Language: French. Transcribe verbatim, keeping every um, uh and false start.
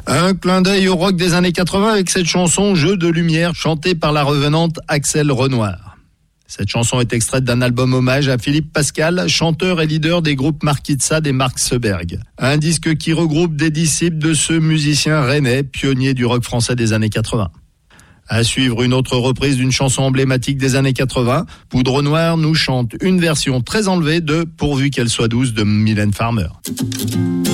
Un clin d'œil au rock des années quatre-vingts avec cette chanson Jeu de lumière chantée par la revenante Axel Renoir. Cette chanson est extraite d'un album hommage à Philippe Pascal, chanteur et leader des groupes Marquis de Sade et Mark Seberg. Un disque qui regroupe des disciples de ce musicien rennais, pionnier du rock français des années quatre-vingts. À suivre une autre reprise d'une chanson emblématique des années quatre-vingts, Poudre Noire nous chante une version très enlevée de Pourvu qu'elle soit douce de Mylène Farmer.